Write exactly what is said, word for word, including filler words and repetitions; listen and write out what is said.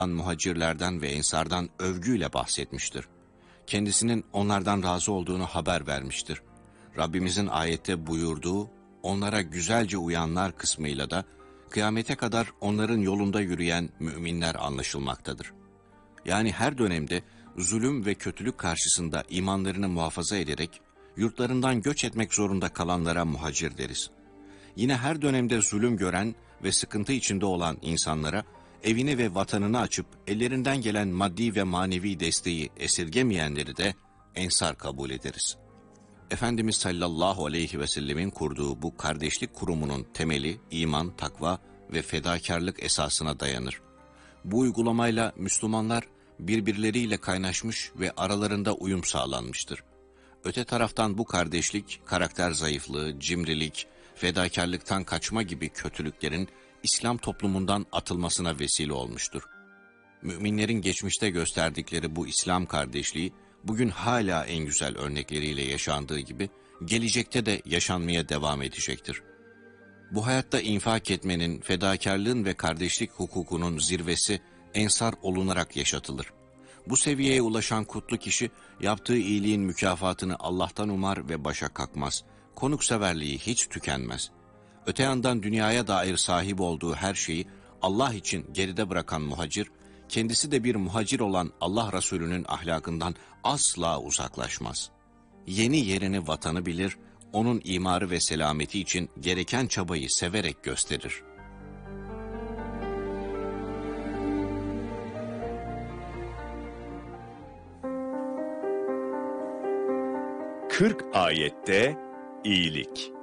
muhacirlerden ve ensardan övgüyle bahsetmiştir. Kendisinin onlardan razı olduğunu haber vermiştir. Rabbimizin ayette buyurduğu, onlara güzelce uyanlar kısmıyla da kıyamete kadar onların yolunda yürüyen müminler anlaşılmaktadır. Yani her dönemde zulüm ve kötülük karşısında imanlarını muhafaza ederek yurtlarından göç etmek zorunda kalanlara muhacir deriz. Yine her dönemde zulüm gören ve sıkıntı içinde olan insanlara evini ve vatanını açıp ellerinden gelen maddi ve manevi desteği esirgemeyenleri de ensar kabul ederiz. Efendimiz sallallahu aleyhi ve sellemin kurduğu bu kardeşlik kurumunun temeli iman, takva ve fedakarlık esasına dayanır. Bu uygulamayla Müslümanlar birbirleriyle kaynaşmış ve aralarında uyum sağlanmıştır. Öte taraftan bu kardeşlik, karakter zayıflığı, cimrilik, fedakarlıktan kaçma gibi kötülüklerin İslam toplumundan atılmasına vesile olmuştur. Müminlerin geçmişte gösterdikleri bu İslam kardeşliği, bugün hala en güzel örnekleriyle yaşandığı gibi, gelecekte de yaşanmaya devam edecektir. Bu hayatta infak etmenin, fedakarlığın ve kardeşlik hukukunun zirvesi ensar olunarak yaşatılır. Bu seviyeye ulaşan kutlu kişi, yaptığı iyiliğin mükafatını Allah'tan umar ve başa kalkmaz. Konukseverliği hiç tükenmez. Öte yandan dünyaya dair sahip olduğu her şeyi Allah için geride bırakan muhacir, kendisi de bir muhacir olan Allah Resulü'nün ahlakından asla uzaklaşmaz. Yeni yerini, vatanı bilir, onun imarı ve selameti için gereken çabayı severek gösterir. kırk ayette iyilik.